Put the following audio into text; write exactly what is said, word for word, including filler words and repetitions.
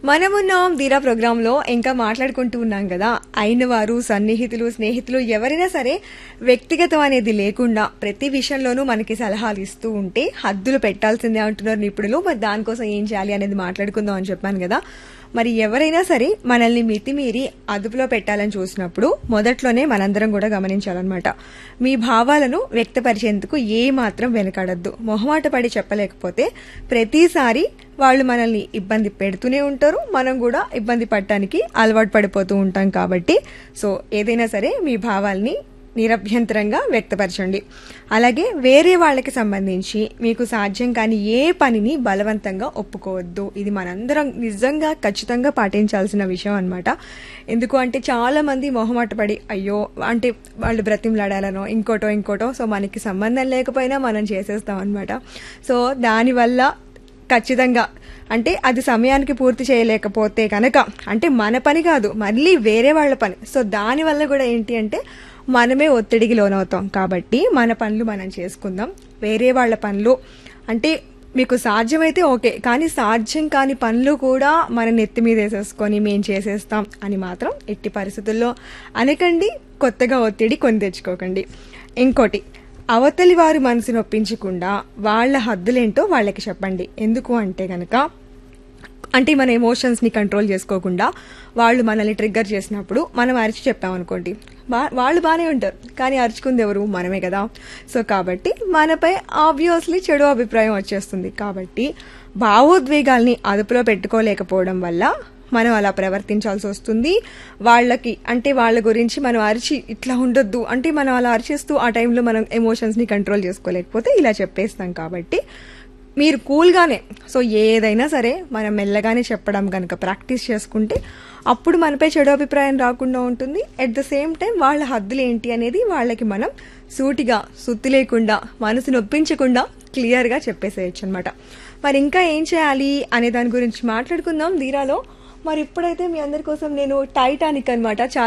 మనమున్నాం ధీరా ప్రోగ్రామ్ లో ఇంకా మాట్లాడుకుంటూ ఉన్నాం కదా. అయిన వారు, సన్నిహితులు, స్నేహితులు ఎవరైనా సరే వ్యక్తిగతం అనేది లేకుండా ప్రతి విషయంలోనూ మనకి సలహాలు ఇస్తూ ఉంటే హద్దులు పెట్టాల్సిందే అంటున్నారు నిపుణులు. మరి దానికోసం ఏం చేయాలి అనేది మాట్లాడుకుందాం అని చెప్పాను కదా. మరి ఎవరైనా సరే మనల్ని మితిమీరి అదుపులో పెట్టాలని చూసినప్పుడు మొదట్లోనే మనందరం కూడా గమనించాలన్నమాట. మీ భావాలను వ్యక్తపరిచేందుకు ఏ మాత్రం వెనకాడద్దు. మొహమాట పడి చెప్పలేకపోతే ప్రతిసారి వాళ్ళు మనల్ని ఇబ్బంది పెడుతూనే ఉంటారు, మనం కూడా ఇబ్బంది పడటానికి అలవాటు పడిపోతూ ఉంటాం. కాబట్టి సో ఏదైనా సరే మీ భావాల్ని నిరభ్యంతరంగా వ్యక్తపరచండి. అలాగే వేరే వాళ్ళకి సంబంధించి మీకు సాధ్యం కాని ఏ పనిని బలవంతంగా ఒప్పుకోవద్దు. ఇది మనందరం నిజంగా ఖచ్చితంగా పాటించాల్సిన విషయం అన్నమాట. ఎందుకు అంటే చాలా మంది మొహమాట పడి అయ్యో అంటే వాళ్ళు బ్రతిమలాడాలనో ఇంకోటో ఇంకోటో సో మనకి సంబంధం లేకపోయినా మనం చేసేస్తాం అనమాట. సో దానివల్ల ఖచ్చితంగా అంటే అది సమయానికి పూర్తి చేయలేకపోతే కనుక అంటే మన పని కాదు, మళ్ళీ వేరే వాళ్ళ పని. సో దానివల్ల కూడా ఏంటి అంటే మనమే ఒత్తిడికి లోనవుతాం. కాబట్టి మన పనులు మనం చేసుకుందాం. వేరే వాళ్ళ పనులు అంటే మీకు సాధ్యమైతే ఓకే, కానీ సాధ్యం కాని పనులు కూడా మన నెత్తి మీద వేసేసుకొని మేం చేసేస్తాం అని మాత్రం ఎట్టి పరిస్థితుల్లో అనకండి. కొత్తగా ఒత్తిడి కొని తెచ్చుకోకండి. ఇంకోటి, అవతలి వారి మనసు నొప్పించకుండా వాళ్ళ హద్దులేంటో వాళ్ళకి చెప్పండి. ఎందుకు అంటే గనక అంటే మన ఎమోషన్స్ ని కంట్రోల్ చేసుకోకుండా వాళ్ళు మనల్ని ట్రిగ్గర్ చేసినప్పుడు మనం అరిచి చెప్పామనుకోండి, బా వాళ్ళు బాగానే ఉంటారు, కానీ అరుచుకుంది ఎవరు? మనమే కదా. సో కాబట్టి మనపై ఆబ్వియస్లీ చెడు అభిప్రాయం వచ్చేస్తుంది. కాబట్టి భావోద్వేగాల్ని అదుపులో పెట్టుకోలేకపోవడం వల్ల మనం అలా ప్రవర్తించాల్సి వస్తుంది. వాళ్ళకి అంటే వాళ్ళ గురించి మనం అరిచి ఇట్లా ఉండొద్దు అంటే మనం అలా అరిచేస్తూ ఆ టైంలో మనం ఎమోషన్స్ ని కంట్రోల్ చేసుకోలేకపోతే ఇలా చెప్పేస్తాం. కాబట్టి మీరు కూల్గానే సో ఏదైనా సరే మనం మెల్లగానే చెప్పడం కనుక ప్రాక్టీస్ చేసుకుంటే అప్పుడు మనపై చెడు అభిప్రాయం రాకుండా ఉంటుంది. అట్ ద సేమ్ టైం వాళ్ళ హద్దులు ఏంటి అనేది వాళ్ళకి మనం సూటిగా సుత్తి లేకుండా మనసు నొప్పించకుండా క్లియర్గా చెప్పేసేయచ్చు అనమాట. మరి ఇంకా ఏం చేయాలి అనే దాని గురించి మాట్లాడుకుందాం ధీరాలో. మరి ఇప్పుడైతే మీ అందరి కోసం నేను టైటానిక్ అనమాట